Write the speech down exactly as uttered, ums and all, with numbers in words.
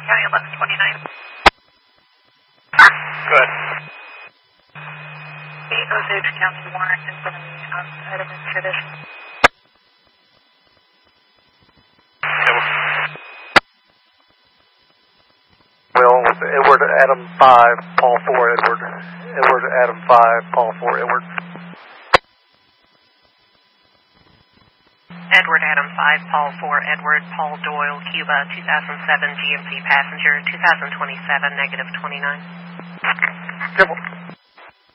County eleven twenty-nine. Good. The Osage County warrant is going to be outside of extradition. Will, Edward Adam five, Paul four, Edward. Edward Adam five, Paul four, Edward. Edward Adam five, Paul four, Edward, Paul Doyle, Cuba, two thousand seven G M C passenger, two thousand twenty-seven, negative twenty-nine. Civil.